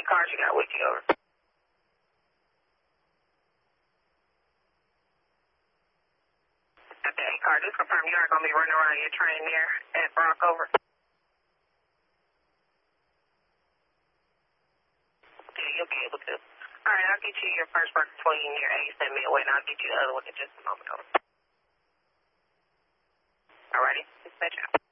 cars you got with you, over. Okay, car, just confirm you aren't going to be running around your train there at Brock, over. Yeah, you'll be able to. All right, I'll get you your first work between your A, send me away, and I'll get you the other one in just a moment, over. All righty, dispatch out.